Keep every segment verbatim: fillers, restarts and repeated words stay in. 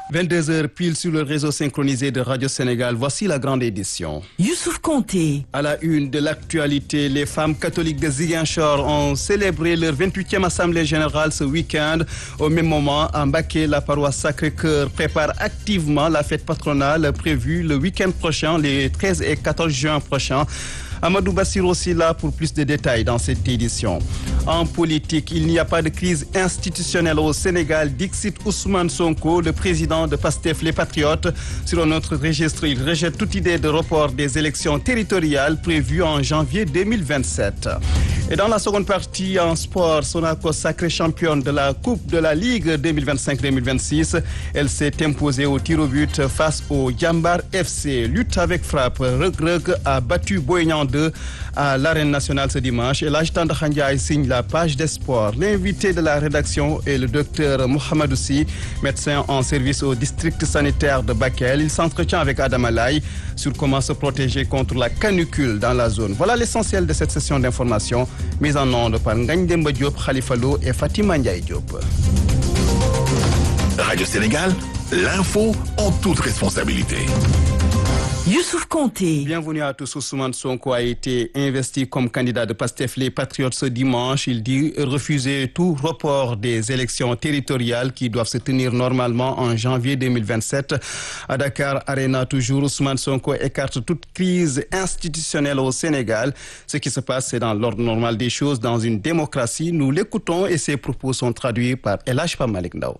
vingt-deux heures pile sur le réseau synchronisé de Radio Sénégal. Voici la grande édition. Youssouf Konté. À la une de l'actualité, les femmes catholiques de Ziguinchor ont célébré leur vingt-huitième assemblée générale ce week-end. Au même moment, à Mbacké, la paroisse Sacré-Cœur prépare activement la fête patronale prévue le week-end prochain, les treize et quatorze juin prochains. Amadou Bassir aussi là pour plus de détails dans cette édition. En politique, il n'y a pas de crise institutionnelle au Sénégal, dixit Ousmane Sonko, le président de Pastef les Patriotes. Sur un autre registre, il rejette toute idée de report des élections territoriales prévues en janvier deux mille vingt-sept. Et dans la seconde partie, en sport, Sonacos sacrée championne de la Coupe de la Ligue deux mille vingt-cinq deux mille vingt-six. Elle s'est imposée au tir au but face au Jambar F C. Lutte avec frappe, Reug Reug a battu Boy Niang deux à l'Arène nationale ce dimanche. Et l'Ajitant de Khandiaï signe la page des sports. L'invité de la rédaction est le docteur Mohamed Sy, médecin en service au district sanitaire de Bakel. Il s'entretient avec Adam Alaï sur comment se protéger contre la canicule dans la zone. Voilà l'essentiel de cette session d'information mise en onde par Ngagne Demba Diop, Khalifa Lo et Fatima Ndiaye Diop. Radio Sénégal, l'info en toute responsabilité. Youssouf Konté. Bienvenue à tous. Ousmane Sonko a été investi comme candidat de Pastef les Patriotes ce dimanche. Il dit refuser tout report des élections territoriales qui doivent se tenir normalement en janvier deux mille vingt-sept. À Dakar Arena, toujours, Ousmane Sonko écarte toute crise institutionnelle au Sénégal. Ce qui se passe, c'est dans l'ordre normal des choses dans une démocratie. Nous l'écoutons et ses propos sont traduits par El Hadj Pape Malick Ndao.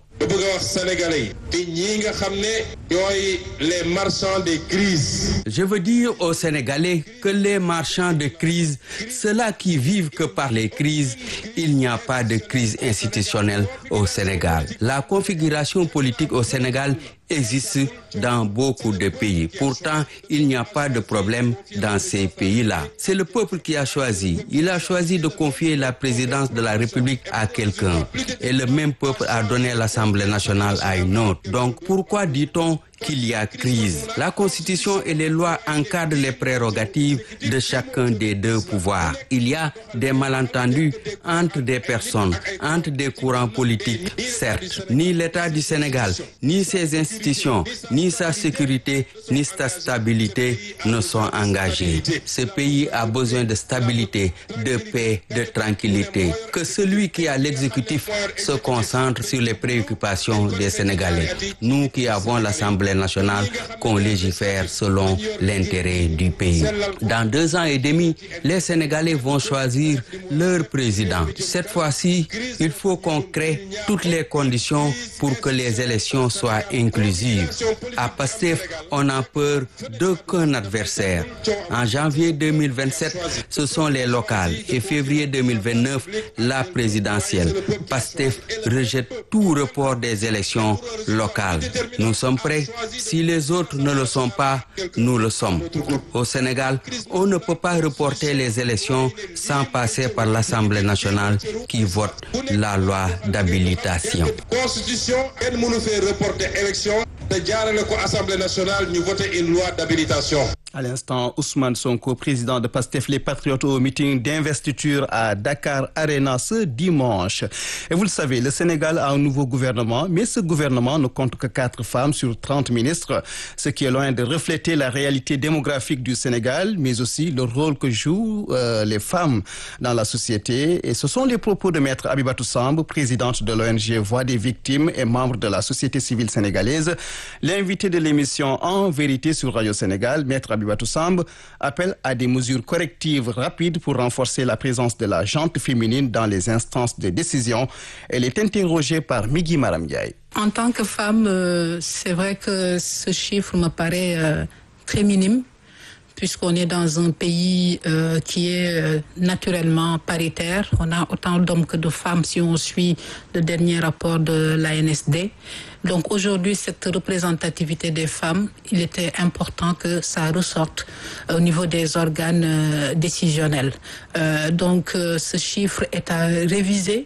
Les marchands de crise. Je veux dire aux Sénégalais que les marchands de crise, ceux-là qui vivent que par les crises, il n'y a pas de crise institutionnelle au Sénégal. La configuration politique au Sénégal existe dans beaucoup de pays. Pourtant, il n'y a pas de problème dans ces pays-là. C'est le peuple qui a choisi. Il a choisi de confier la présidence de la République à quelqu'un. Et le même peuple a donné l'Assemblée nationale à une autre. Donc, pourquoi dit-on qu'il y a crise? La Constitution et les lois encadrent les prérogatives de chacun des deux pouvoirs. Il y a des malentendus entre des personnes, entre des courants politiques, certes. Ni l'État du Sénégal, ni ses institutions, ni sa sécurité, ni sa stabilité ne sont engagés. Ce pays a besoin de stabilité, de paix, de tranquillité. Que celui qui a l'exécutif se concentre sur les préoccupations des Sénégalais. Nous qui avons l'Assemblée nationale, qu'on légifère selon l'intérêt du pays. Dans deux ans et demi, les Sénégalais vont choisir leur président. Cette fois-ci, il faut qu'on crée toutes les conditions pour que les élections soient inclusives. À Pastef, on a peur d'aucun adversaire. En janvier deux mille vingt-sept, ce sont les locales et février deux mille vingt-neuf, la présidentielle. Pastef rejette tout report des élections locales. Nous sommes prêts. Si les autres ne le sont pas, nous le sommes. Au Sénégal, on ne peut pas reporter les élections sans passer par l'Assemblée nationale qui vote la loi d'habilitation. Constitution, elle nous fait reporter élection. L'Assemblée nationale, nous votons une loi d'habilitation. À l'instant, Ousmane Sonko, président de Pastef les Patriotes au meeting d'investiture à Dakar Arena ce dimanche. Et vous le savez, le Sénégal a un nouveau gouvernement, mais ce gouvernement ne compte que quatre femmes sur trente ministres, ce qui est loin de refléter la réalité démographique du Sénégal, mais aussi le rôle que jouent euh, les femmes dans la société. Et ce sont les propos de Maître Abibatou Samb, présidente de l'O N G Voix des victimes et membre de la société civile sénégalaise. L'invité de l'émission En vérité sur Radio Sénégal, Maître Abibatou Samb, appelle à des mesures correctives rapides pour renforcer la présence de la gente féminine dans les instances de décision. Elle est interrogée par Migui Maram Ndiaye. En tant que femme, euh, c'est vrai que ce chiffre me paraît euh, très minime, puisqu'on est dans un pays euh, qui est euh, naturellement paritaire. On a autant d'hommes que de femmes si on suit le dernier rapport de l'A N S D. Donc aujourd'hui, cette représentativité des femmes, il était important que ça ressorte au niveau des organes euh, décisionnels. Euh, donc euh, ce chiffre est à réviser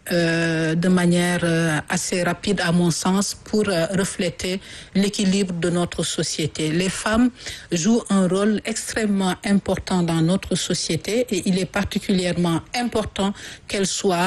euh, de manière euh, assez rapide à mon sens pour euh, refléter l'équilibre de notre société. Les femmes jouent un rôle extrêmement important dans notre société et il est particulièrement important qu'elles soient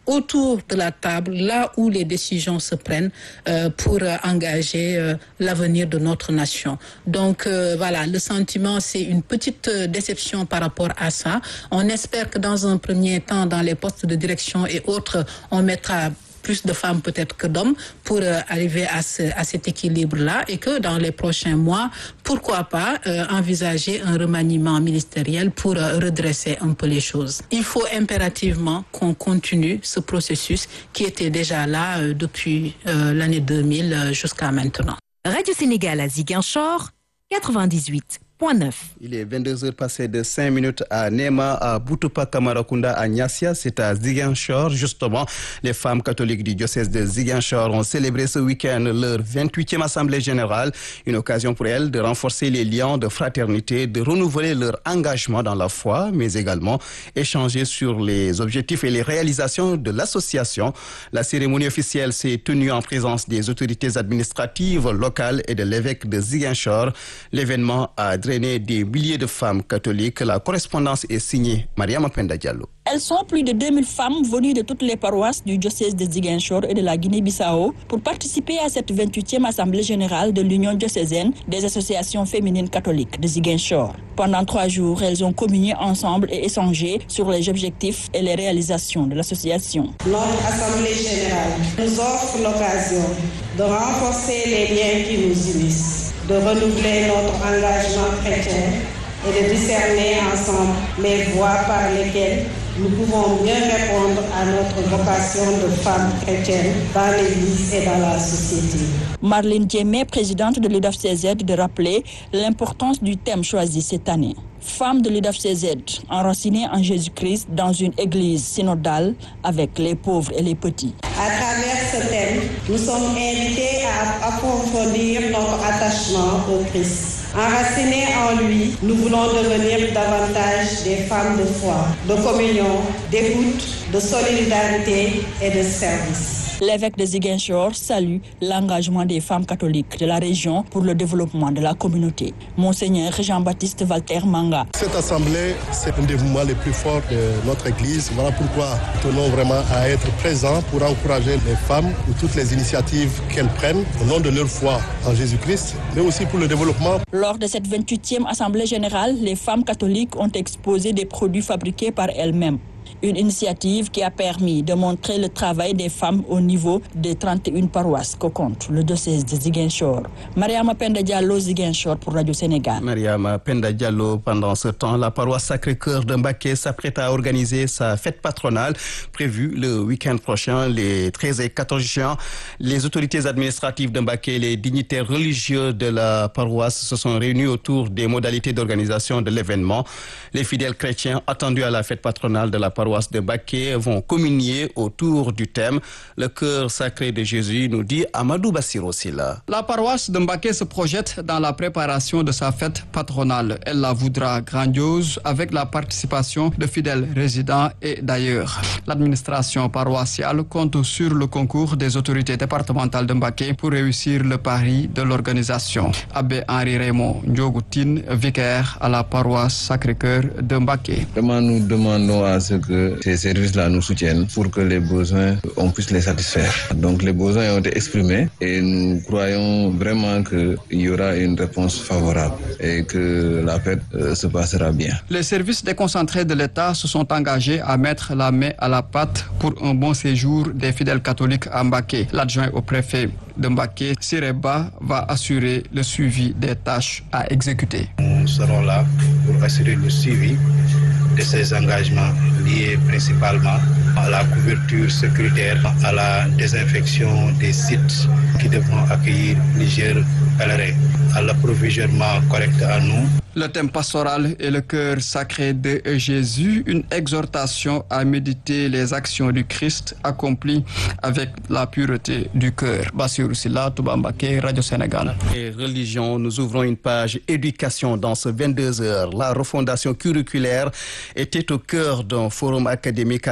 autour de la table, là où les décisions se prennent euh, pour euh, engager euh, l'avenir de notre nation. Donc euh, voilà, le sentiment, c'est une petite euh, déception par rapport à ça. On espère que dans un premier temps, dans les postes de direction et autres, on mettra plus de femmes peut-être que d'hommes pour euh, arriver à, ce, à cet équilibre-là et que dans les prochains mois, pourquoi pas euh, envisager un remaniement ministériel pour euh, redresser un peu les choses. Il faut impérativement qu'on continue ce processus qui était déjà là euh, depuis euh, l'année deux mille euh, jusqu'à maintenant. Radio Sénégal à Ziguinchor, quatre-vingt-dix-huit point neuf. Il est vingt-deux heures passées de cinq minutes à Néma, à Boutoupa Kamarakunda, à Niassia, c'est à Ziguinchor. Justement, les femmes catholiques du diocèse de Ziguinchor ont célébré ce week-end leur vingt-huitième assemblée générale. Une occasion pour elles de renforcer les liens de fraternité, de renouveler leur engagement dans la foi, mais également échanger sur les objectifs et les réalisations de l'association. La cérémonie officielle s'est tenue en présence des autorités administratives locales et de l'évêque de Ziguinchor. L'événement a drainé des milliers de femmes catholiques. La correspondance est signée Mariama Penda Diallo. Elles sont plus de deux mille femmes venues de toutes les paroisses du diocèse de Ziguinchor et de la Guinée-Bissau pour participer à cette vingt-huitième assemblée générale de l'Union diocésaine des associations féminines catholiques de Ziguinchor. Pendant trois jours, elles ont communié ensemble et échangé sur les objectifs et les réalisations de l'association. Notre assemblée générale nous offre l'occasion de renforcer les liens qui nous unissent, de renouveler notre engagement chrétien et de discerner ensemble les voies par lesquelles nous pouvons mieux répondre à notre vocation de femme chrétienne dans l'Église et dans la société. Marlène Diémé, présidente de l'U D A F C Z, de rappeler l'importance du thème choisi cette année. Femmes de l'U D A F C Z, enracinées en Jésus-Christ dans une église synodale avec les pauvres et les petits. À travers ce thème, nous sommes invités à approfondir notre attachement au Christ. Enracinés en lui, nous voulons devenir davantage des femmes de foi, de communion, d'écoute, de solidarité et de service. L'évêque de Ziguinchor salue l'engagement des femmes catholiques de la région pour le développement de la communauté. Monseigneur Jean-Baptiste Walter Manga. Cette assemblée, c'est un des mouvements les plus forts de notre Église. Voilà pourquoi nous tenons vraiment à être présents pour encourager les femmes pour toutes les initiatives qu'elles prennent au nom de leur foi en Jésus-Christ, mais aussi pour le développement. Lors de cette vingt-huitième assemblée générale, les femmes catholiques ont exposé des produits fabriqués par elles-mêmes. Une initiative qui a permis de montrer le travail des femmes au niveau des trente et une paroisses que compte le diocèse de Ziguinchor. Mariama Penda Diallo, Ziguinchor pour Radio Sénégal. Mariama Penda Diallo, pendant ce temps, la paroisse Sacré-Cœur de Mbacké s'apprête à organiser sa fête patronale prévue le week-end prochain, les treize et quatorze juin. Les autorités administratives de Mbacké et les dignitaires religieux de la paroisse se sont réunis autour des modalités d'organisation de l'événement. Les fidèles chrétiens attendus à la fête patronale de la paroisse de Mbacké vont communier autour du thème Le cœur sacré de Jésus, nous dit Amadou Bassiro Silla. La paroisse de Mbacké se projette dans la préparation de sa fête patronale. Elle la voudra grandiose avec la participation de fidèles résidents et d'ailleurs. L'administration paroissiale compte sur le concours des autorités départementales de Mbacké pour réussir le pari de l'organisation. Abbé Henri Raymond Ndiogoutine, vicaire à la paroisse Sacré-Cœur de Mbacké. Comment nous demandons à ce que ces services-là nous soutiennent pour que les besoins, on puisse les satisfaire. Donc les besoins ont été exprimés et nous croyons vraiment qu'il y aura une réponse favorable et que la fête euh, se passera bien. Les services déconcentrés de l'État se sont engagés à mettre la main à la pâte pour un bon séjour des fidèles catholiques à Mbacké. L'adjoint au préfet de Mbacké, Sireba, va assurer le suivi des tâches à exécuter. Nous serons là pour assurer le suivi de ces engagements liés principalement à la couverture sécuritaire, à la désinfection des sites qui devront accueillir plusieurs pèlerins, à l'approvisionnement correct à nous. Le thème pastoral est le cœur sacré de Jésus, une exhortation à méditer les actions du Christ accomplies avec la pureté du cœur. Bassirou Silla, Touba Mbacké, Radio Sénégal. Et religion, nous ouvrons une page éducation dans ce vingt-deux heures. La refondation curriculaire était au cœur d'un forum académique à Sédhiou.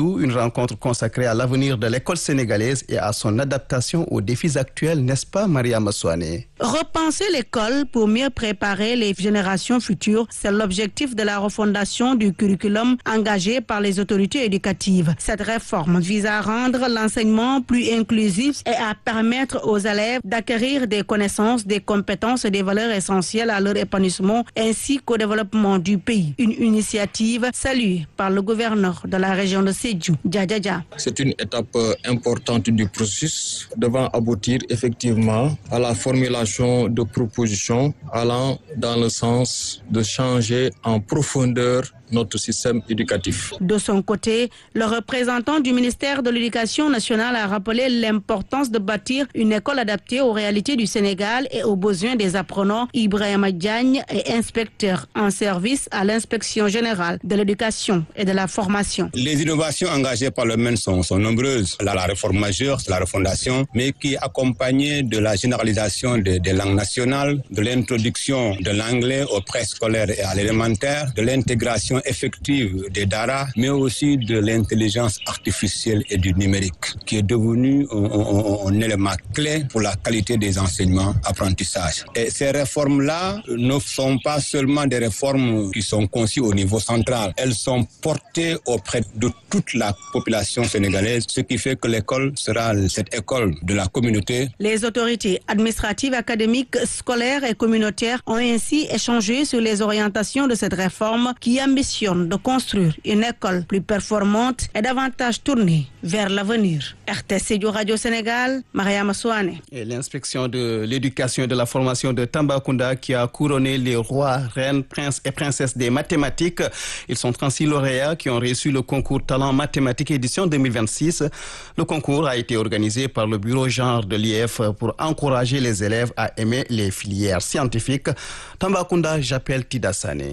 Sédhiou, une rencontre consacrée à l'avenir de l'école sénégalaise et à son adaptation aux défis actuels, n'est-ce pas, Maria Massoane? Repenser l'école pour mieux préparer les générations futures, c'est l'objectif de la refondation du curriculum engagé par les autorités éducatives. Cette réforme vise à rendre l'enseignement plus inclusif et à permettre aux élèves d'acquérir des connaissances, des compétences et des valeurs essentielles à leur épanouissement ainsi qu'au développement du pays. Une initiative saluée par le gouverneur de la région de Sédhiou, Djadjaja. C'est une étape importante du processus devant aboutir effectivement à la formulation de propositions allant dans le sens de changer en profondeur notre système éducatif. De son côté, le représentant du ministère de l'Éducation nationale a rappelé l'importance de bâtir une école adaptée aux réalités du Sénégal et aux besoins des apprenants. Ibrahima Diagne est inspecteur en service à l'inspection générale de l'éducation et de la formation. Les innovations engagées par le M E N sont, sont nombreuses. La, la réforme majeure, c'est la refondation, mais qui est accompagnée de la généralisation des, des langues nationales, de l'introduction de l'anglais au préscolaire et à l'élémentaire, de l'intégration effective des Dara, mais aussi de l'intelligence artificielle et du numérique, qui est devenu un, un, un élément clé pour la qualité des enseignements apprentissages. Et ces réformes-là ne sont pas seulement des réformes qui sont conçues au niveau central, elles sont portées auprès de toute la population sénégalaise, ce qui fait que l'école sera cette école de la communauté. Les autorités administratives, académiques, scolaires et communautaires ont ainsi échangé sur les orientations de cette réforme qui ambitionne de construire une école plus performante et davantage tournée vers l'avenir. R T C du Radio Sénégal, Maria Massoane. Et l'inspection de l'éducation et de la formation de Tambacounda qui a couronné les rois, reines, princes et princesses des mathématiques. Ils sont trente-six lauréats qui ont reçu le concours Talent Mathématiques édition deux mille vingt-six. Le concours a été organisé par le bureau genre de l'I F pour encourager les élèves à aimer les filières scientifiques. Tambacounda, j'appelle Tidassane.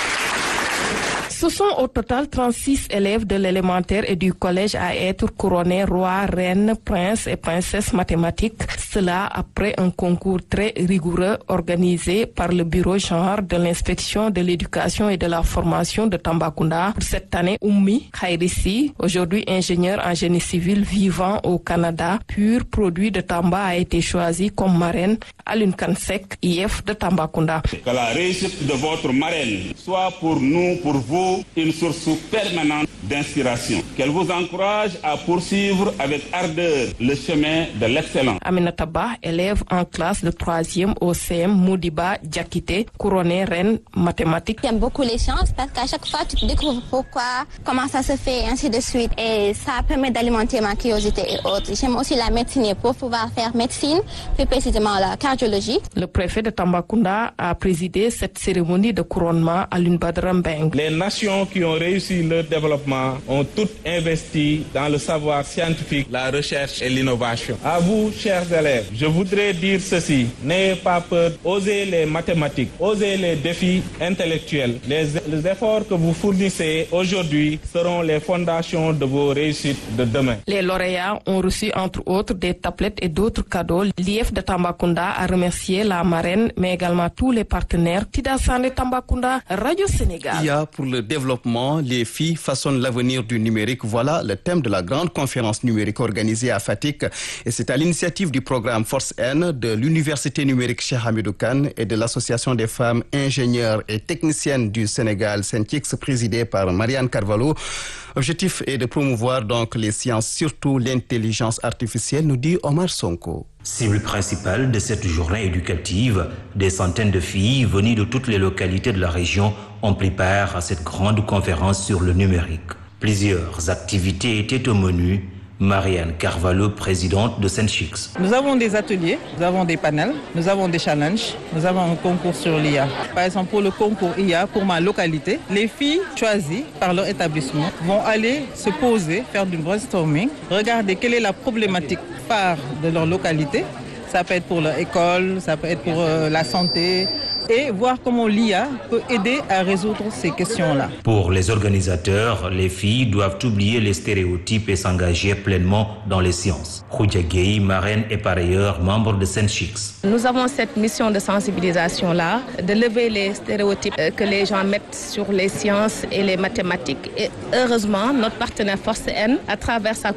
Ce sont au total trente-six élèves de l'élémentaire et du collège à être couronnés rois, reines, princes et princesses mathématiques. Cela après un concours très rigoureux organisé par le bureau genre de l'inspection de l'éducation et de la formation de Tambacounda. Pour cette année, Oumi Khairissi, aujourd'hui ingénieur en génie civil vivant au Canada, pur produit de Tamba, a été choisi comme marraine à l'UNCANSEC I F de Tambacounda. Que la réussite de votre marraine soit pour nous, pour vous, une source permanente d'inspiration. Qu'elle vous encourage à poursuivre avec ardeur le chemin de l'excellence. Aminata Ba, élève en classe de troisième au C M Moudiba Diakité, couronnée reine mathématique. J'aime beaucoup les sciences parce qu'à chaque fois tu découvres pourquoi, comment ça se fait, et ainsi de suite. Et ça permet d'alimenter ma curiosité et autres. J'aime aussi la médecine pour pouvoir faire médecine, plus précisément la cardiologie. Le préfet de Tambacounda a présidé cette cérémonie de couronnement à l'Unbadrambeng. Les nations qui ont réussi leur développement ont toutes investi dans le savoir scientifique, la recherche et l'innovation. À vous, chers élèves, je voudrais dire ceci. N'ayez pas peur, osez les mathématiques, osez les défis intellectuels. Les, les efforts que vous fournissez aujourd'hui seront les fondations de vos réussites de demain. Les lauréats ont reçu entre autres des tablettes et d'autres cadeaux. L'I F de Tambacounda a remercié la marraine, mais également tous les partenaires. Tidassane Tambacounda, Radio Sénégal. Il y a pour le développement, les filles façonnent l'avenir du numérique. Voilà le thème de la grande conférence numérique organisée à Fatick. Et c'est à l'initiative du programme Force N, de l'Université numérique Cheikh Hamidou Kane et de l'Association des femmes ingénieures et techniciennes du Sénégal, Sentix, présidée par Marianne Carvalho. L'objectif est de promouvoir donc les sciences, surtout l'intelligence artificielle, nous dit Omar Sonko. Cible principale de cette journée éducative, des centaines de filles venues de toutes les localités de la région ont pris part à cette grande conférence sur le numérique. Plusieurs activités étaient au menu. Marianne Carvalho, présidente de Sentix. Nous avons des ateliers, nous avons des panels, nous avons des challenges, nous avons un concours sur l'I A. Par exemple, pour le concours I A, pour ma localité, les filles choisies par leur établissement vont aller se poser, faire du brainstorming, regarder quelle est la problématique phare de leur localité. Ça peut être pour leur école, ça peut être pour euh, la santé, et voir comment l'I A peut aider à résoudre ces questions-là. Pour les organisateurs, les filles doivent oublier les stéréotypes et s'engager pleinement dans les sciences. Khoudia Gueye, marraine et par ailleurs membre de Senchix. Nous avons cette mission de sensibilisation-là, de lever les stéréotypes que les gens mettent sur les sciences et les mathématiques. Et heureusement, notre partenaire Force N, à travers sa